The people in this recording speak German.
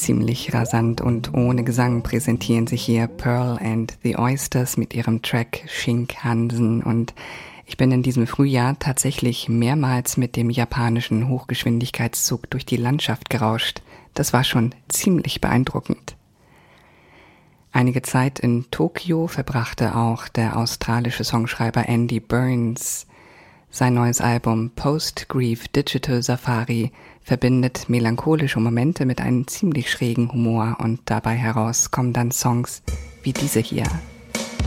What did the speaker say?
Ziemlich rasant und ohne Gesang präsentieren sich hier Pearl and the Oysters mit ihrem Track Shinkansen, und ich bin in diesem Frühjahr tatsächlich mehrmals mit dem japanischen Hochgeschwindigkeitszug durch die Landschaft gerauscht. Das war schon ziemlich beeindruckend. Einige Zeit in Tokio verbrachte auch der australische Songschreiber Andy Burns. Sein neues Album Post-Grief Digital Safari verbindet melancholische Momente mit einem ziemlich schrägen Humor, und dabei heraus kommen dann Songs wie diese hier.